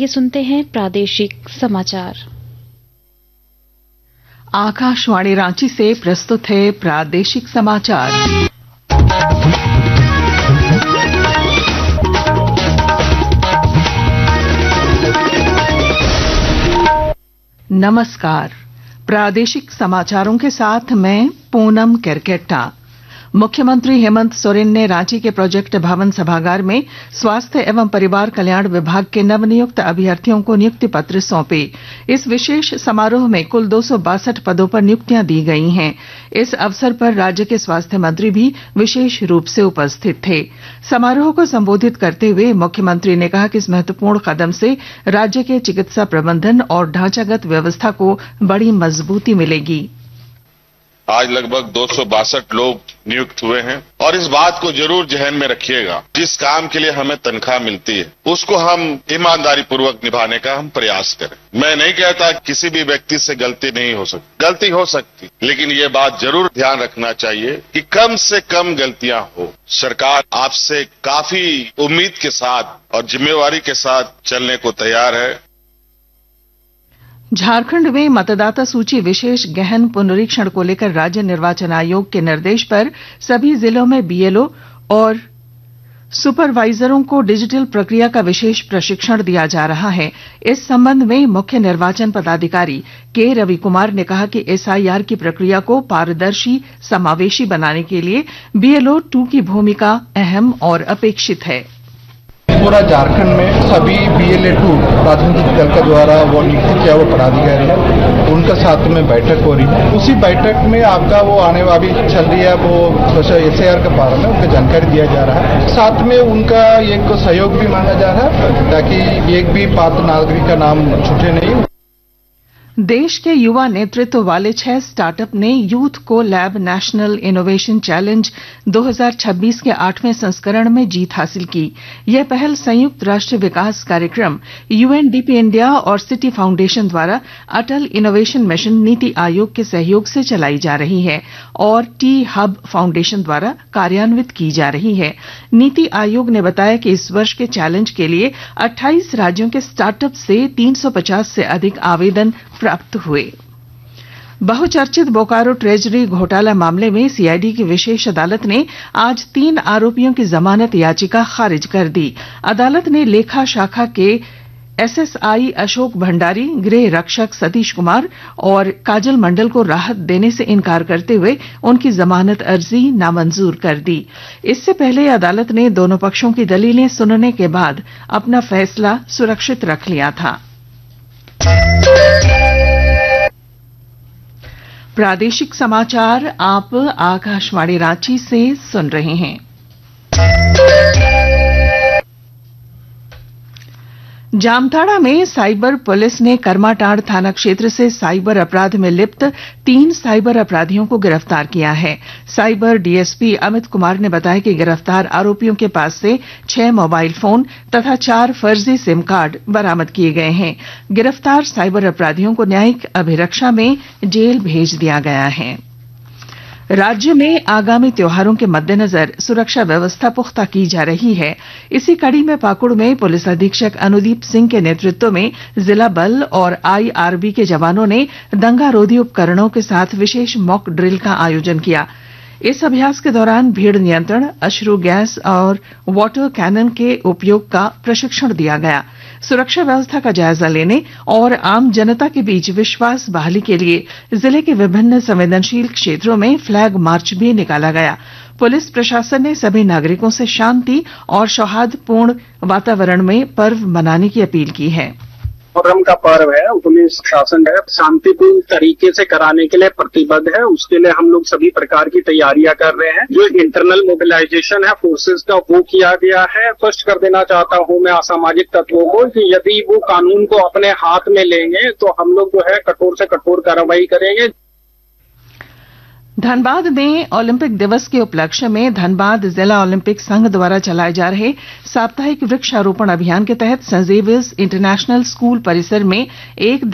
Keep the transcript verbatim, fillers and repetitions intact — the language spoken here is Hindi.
ये सुनते हैं प्रादेशिक समाचार। आकाशवाणी रांची से प्रस्तुत है प्रादेशिक समाचार। नमस्कार। प्रादेशिक समाचारों के साथ मैं पूनम केरकेट्टा। मुख्यमंत्री हेमंत सोरेन ने रांची के प्रोजेक्ट भवन सभागार में स्वास्थ्य एवं परिवार कल्याण विभाग के नवनियुक्त अभ्यर्थियों को नियुक्ति पत्र सौंपे। इस विशेष समारोह में कुल दो सौ बासठ पदों पर नियुक्तियां दी गई हैं। इस अवसर पर राज्य के स्वास्थ्य मंत्री भी विशेष रूप से उपस्थित थे। समारोह को संबोधित करते हुए मुख्यमंत्री ने कहा कि इस महत्वपूर्ण कदम से राज्य के चिकित्सा प्रबंधन और ढांचागत व्यवस्था को बड़ी मजबूती मिलेगी। आज लगभग दो सौ बासठ लोग नियुक्त हुए हैं और इस बात को जरूर जहन में रखिएगा, जिस काम के लिए हमें तनख्वाह मिलती है उसको हम ईमानदारी पूर्वक निभाने का हम प्रयास करें। मैं नहीं कहता किसी भी व्यक्ति से गलती नहीं हो सकती, गलती हो सकती, लेकिन ये बात जरूर ध्यान रखना चाहिए कि कम से कम गलतियां हो। सरकार आपसे काफी उम्मीद के साथ और जिम्मेवारी के साथ चलने को तैयार है। झारखंड में मतदाता सूची विशेष गहन पुनरीक्षण को लेकर राज्य निर्वाचन आयोग के निर्देश पर सभी जिलों में बीएलओ और सुपरवाइजरों को डिजिटल प्रक्रिया का विशेष प्रशिक्षण दिया जा रहा है। इस संबंध में मुख्य निर्वाचन पदाधिकारी के रवि कुमार ने कहा कि एसआईआर की प्रक्रिया को पारदर्शी समावेशी बनाने के लिए बीएलओ टू की भूमिका अहम और अपेक्षित है। पूरा झारखंड में सभी बीएलए टू प्राथमिक दल के द्वारा वो नियुक्त किया हुआ पदाधिकारी है, उनका साथ में बैठक हो रही है। उसी बैठक में आपका वो आने वाली चल रही है वो एसआईआर के बारे में उनको जानकारी दिया जा रहा है। साथ में उनका एक सहयोग भी मांगा जा रहा है ताकि एक भी पात्र नागरिक का नाम छूटे नहीं। देश के युवा नेतृत्व वाले छह स्टार्टअप ने यूथ को लैब नेशनल इनोवेशन चैलेंज दो हज़ार छब्बीस के आठवें संस्करण में जीत हासिल की। यह पहल संयुक्त राष्ट्र विकास कार्यक्रम यूएनडीपी इंडिया और सिटी फाउंडेशन द्वारा अटल इनोवेशन मिशन नीति आयोग के सहयोग से चलाई जा रही है और टी हब फाउंडेशन द्वारा कार्यान्वित की जा रही है। नीति आयोग ने बताया कि इस वर्ष के चैलेंज के लिए अट्ठाईस राज्यों के स्टार्टअप से तीन सौ पचास से अधिक आवेदन प्राप्त हुए। बहुचर्चित बोकारो ट्रेजरी घोटाला मामले में सीआईडी की विशेष अदालत ने आज तीन आरोपियों की जमानत याचिका खारिज कर दी। अदालत ने लेखा शाखा के एसएसआई अशोक भंडारी, गृह रक्षक सतीश कुमार और काजल मंडल को राहत देने से इनकार करते हुए उनकी जमानत अर्जी नामंजूर कर दी। इससे पहले अदालत ने दोनों पक्षों की दलीलें सुनने के बाद अपना फैसला सुरक्षित रख लिया था। प्रादेशिक समाचार आप आकाशवाणी रांची से सुन रहे हैं। जामताड़ा में साइबर पुलिस ने करमाटांड़ थाना क्षेत्र से साइबर अपराध में लिप्त तीन साइबर अपराधियों को गिरफ्तार किया है। साइबर डीएसपी अमित कुमार ने बताया कि गिरफ्तार आरोपियों के पास से छह मोबाइल फोन तथा चार फर्जी सिम कार्ड बरामद किए गए हैं। गिरफ्तार साइबर अपराधियों को न्यायिक अभिरक्षा में जेल भेज दिया गया है। राज्य में आगामी त्योहारों के मद्देनजर सुरक्षा व्यवस्था पुख्ता की जा रही है। इसी कड़ी में पाकुड़ में पुलिस अधीक्षक अनुदीप सिंह के नेतृत्व में जिला बल और आईआरबी के जवानों ने दंगारोधी उपकरणों के साथ विशेष मॉक ड्रिल का आयोजन किया। इस अभ्यास के दौरान भीड़ नियंत्रण, अश्रु गैस और वाटर कैनन के उपयोग का प्रशिक्षण दिया गया। सुरक्षा व्यवस्था का जायजा लेने और आम जनता के बीच विश्वास बहाली के लिए जिले के विभिन्न संवेदनशील क्षेत्रों में फ्लैग मार्च भी निकाला गया। पुलिस प्रशासन ने सभी नागरिकों से शांति और सौहार्दपूर्ण वातावरण में पर्व मनाने की अपील की है। मुहर्रम का पर्व है, पुलिस शासन है शांतिपूर्ण तरीके से कराने के लिए प्रतिबद्ध है। उसके लिए हम लोग सभी प्रकार की तैयारियां कर रहे हैं। जो इंटरनल मोबिलाइजेशन है फोर्सेस का वो किया गया है। स्पष्ट कर देना चाहता हूं मैं असामाजिक तत्वों को कि यदि वो कानून को अपने हाथ में लेंगे तो हम लोग जो है कठोर से कठोर कार्रवाई करेंगे। धनबाद में ओलंपिक दिवस के उपलक्ष्य में धनबाद जिला ओलंपिक संघ द्वारा चलाए जा रहे साप्ताहिक वृक्षारोपण अभियान के तहत सेंट जेवियर्स इंटरनेशनल स्कूल परिसर में एक